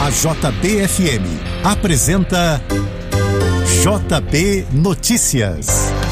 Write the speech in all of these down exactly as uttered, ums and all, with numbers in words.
A J B F M apresenta J B Notícias.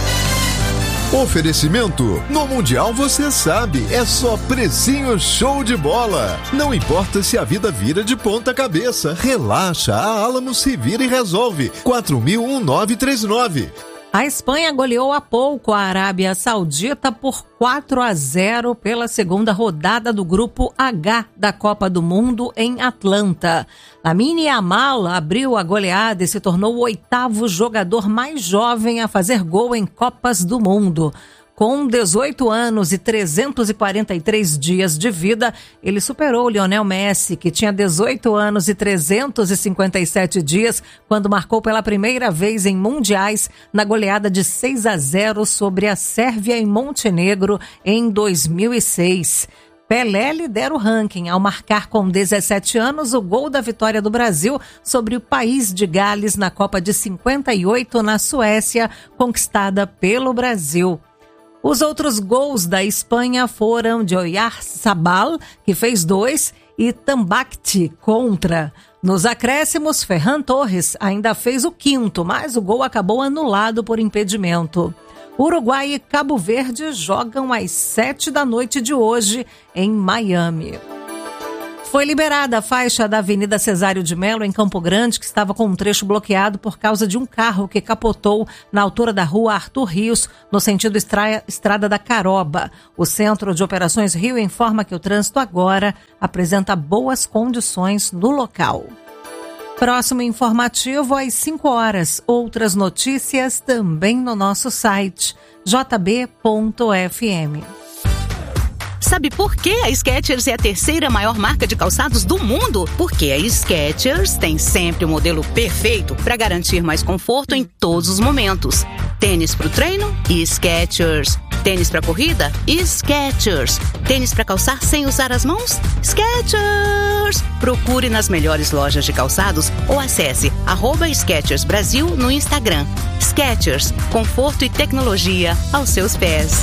Oferecimento: no Mundial você sabe, é só precinho show de bola. Não importa se a vida vira de ponta cabeça, relaxa, a Alamo se vira e resolve. quatro mil nove três nove. A Espanha goleou há pouco a Arábia Saudita por quatro a zero pela segunda rodada do Grupo H da Copa do Mundo em Atlanta. Lamine Yamal abriu a goleada e se tornou o oitavo jogador mais jovem a fazer gol em Copas do Mundo. Com dezoito anos e trezentos e quarenta e três dias de vida, ele superou Lionel Messi, que tinha dezoito anos e trezentos e cinquenta e sete dias, quando marcou pela primeira vez em mundiais na goleada de seis a zero sobre a Sérvia e Montenegro em dois mil e seis. Pelé lidera o ranking ao marcar com dezessete anos o gol da vitória do Brasil sobre o país de Gales na Copa de cinquenta e oito na Suécia, conquistada pelo Brasil. Os outros gols da Espanha foram de Oyarzabal, que fez dois, e Tambacti, contra. Nos acréscimos, Ferran Torres ainda fez o quinto, mas o gol acabou anulado por impedimento. Uruguai e Cabo Verde jogam às sete da noite de hoje em Miami. Foi liberada a faixa da Avenida Cesário de Mello, em Campo Grande, que estava com um trecho bloqueado por causa de um carro que capotou na altura da rua Arthur Rios, no sentido estra... Estrada da Caroba. O Centro de Operações Rio informa que o trânsito agora apresenta boas condições no local. Próximo informativo às cinco horas. Outras notícias também no nosso site j b ponto f m. Sabe por que a Skechers é a terceira maior marca de calçados do mundo? Porque a Skechers tem sempre o modelo perfeito para garantir mais conforto em todos os momentos. Tênis para o treino? Skechers. Tênis para corrida? Skechers. Tênis para calçar sem usar as mãos? Skechers. Procure nas melhores lojas de calçados ou acesse arroba Skechers Brasil no Instagram. Skechers, conforto e tecnologia aos seus pés.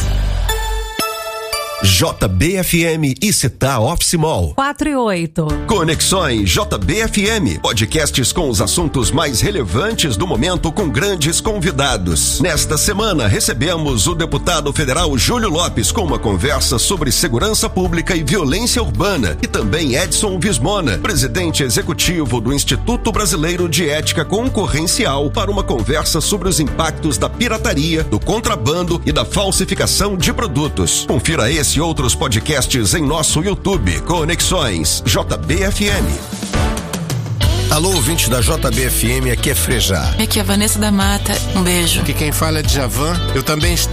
J B F M e Città Office Mall. quatro e oito. Conexões J B F M. Podcasts com os assuntos mais relevantes do momento com grandes convidados. Nesta semana recebemos o deputado federal Júlio Lopes com uma conversa sobre segurança pública e violência urbana. E também Edson Vismona, presidente executivo do Instituto Brasileiro de Ética Concorrencial, para uma conversa sobre os impactos da pirataria, do contrabando e da falsificação de produtos. Confira esse e outros podcasts em nosso YouTube. Conexões J B F M. Alô, ouvinte da J B F M, aqui é Frejá. Aqui é a Vanessa da Mata, um beijo. Aqui quem fala é Djavan, eu também estou